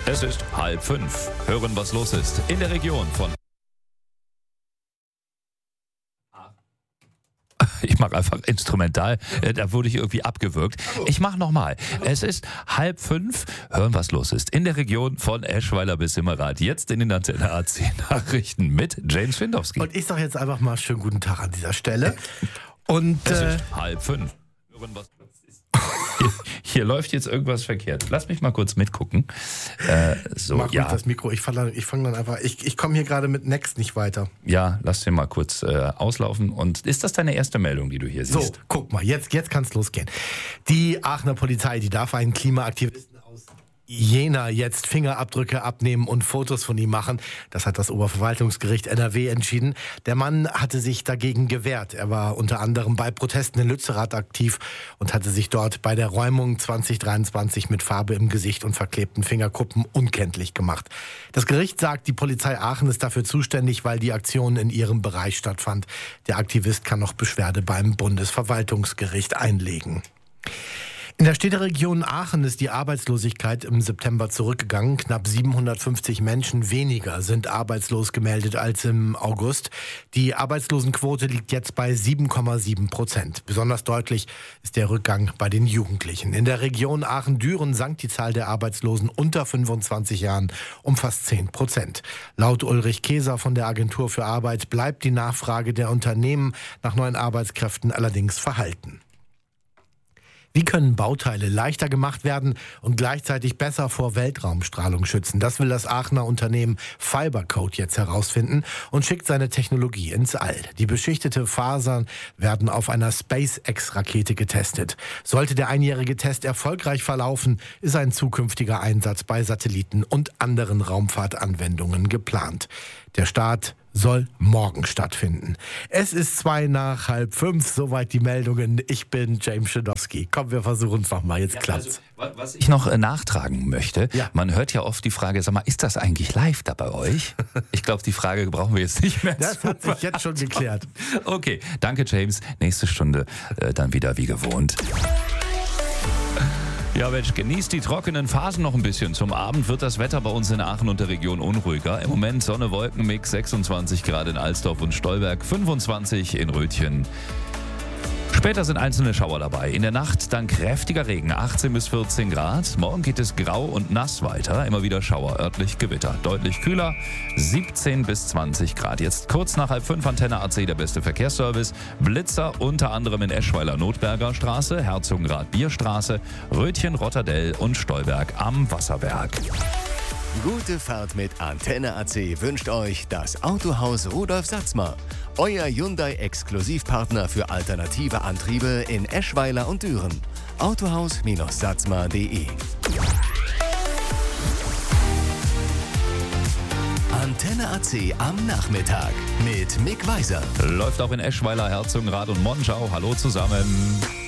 Es ist 4:30. Hören, was los ist in der Region von... Ich mag einfach instrumental, da wurde ich irgendwie abgewürgt. Ich mach nochmal. Es ist 4:30. Hören, was los ist in der Region von Eschweiler bis Simmerath. Jetzt in den Antenne AC Nachrichten mit James Findowski. Und ich sage jetzt einfach mal schönen guten Tag an dieser Stelle. Und es ist 4:30. Hören, was ist. Hier läuft jetzt irgendwas verkehrt. Lass mich mal kurz mitgucken. Mach ruhig das Mikro. Ich fange dann einfach. Ich komme hier gerade mit Next nicht weiter. Ja, lass den mal kurz auslaufen. Und ist das deine erste Meldung, die du hier siehst? So, guck mal, jetzt kann es losgehen. Die Aachener Polizei, die darf einen Klimaaktivisten aus Jena jetzt Fingerabdrücke abnehmen und Fotos von ihm machen. Das hat das Oberverwaltungsgericht NRW entschieden. Der Mann hatte sich dagegen gewehrt. Er war unter anderem bei Protesten in Lützerath aktiv und hatte sich dort bei der Räumung 2023 mit Farbe im Gesicht und verklebten Fingerkuppen unkenntlich gemacht. Das Gericht sagt, die Polizei Aachen ist dafür zuständig, weil die Aktion in ihrem Bereich stattfand. Der Aktivist kann noch Beschwerde beim Bundesverwaltungsgericht einlegen. In der Städteregion Aachen ist die Arbeitslosigkeit im September zurückgegangen. Knapp 750 Menschen weniger sind arbeitslos gemeldet als im August. Die Arbeitslosenquote liegt jetzt bei 7,7%. Besonders deutlich ist der Rückgang bei den Jugendlichen. In der Region Aachen-Düren sank die Zahl der Arbeitslosen unter 25 Jahren um fast 10%. Laut Ulrich Keser von der Agentur für Arbeit bleibt die Nachfrage der Unternehmen nach neuen Arbeitskräften allerdings verhalten. Wie können Bauteile leichter gemacht werden und gleichzeitig besser vor Weltraumstrahlung schützen? Das will das Aachener Unternehmen Fibercoat jetzt herausfinden und schickt seine Technologie ins All. Die beschichtete Fasern werden auf einer SpaceX-Rakete getestet. Sollte der einjährige Test erfolgreich verlaufen, ist ein zukünftiger Einsatz bei Satelliten und anderen Raumfahrtanwendungen geplant. Der Start soll morgen stattfinden. Es ist 4:02, soweit die Meldungen. Ich bin James Findowski. Komm, wir versuchen es nochmal, jetzt klappt's. Also, was ich noch nachtragen möchte, man hört ja oft die Frage, sag mal, ist das eigentlich live da bei euch? Ich glaube, die Frage brauchen wir jetzt nicht mehr. Das hat sich jetzt schon geklärt. Okay, danke James. Nächste Stunde dann wieder wie gewohnt. Ja Mensch, genießt die trockenen Phasen noch ein bisschen. Zum Abend wird das Wetter bei uns in Aachen und der Region unruhiger. Im Moment Sonne, Wolkenmix, 26 Grad in Alsdorf und Stolberg, 25 in Rötchen. Später sind einzelne Schauer dabei. In der Nacht dann kräftiger Regen, 18 bis 14 Grad. Morgen geht es grau und nass weiter. Immer wieder Schauer, örtlich Gewitter. Deutlich kühler, 17 bis 20 Grad. Jetzt kurz nach 4:30 Antenne AC, der beste Verkehrsservice. Blitzer unter anderem in Eschweiler Notberger Straße, Herzogenrath Bierstraße, Rötchen, Rotterdell und Stolberg am Wasserwerk. Gute Fahrt mit Antenne AC wünscht euch das Autohaus Rudolf Satzmer. Euer Hyundai-Exklusivpartner für alternative Antriebe in Eschweiler und Düren. Autohaus-satzmer.de. Antenne AC am Nachmittag mit Mick Weiser. Läuft auch in Eschweiler, Herzogenrath und Monschau. Hallo zusammen.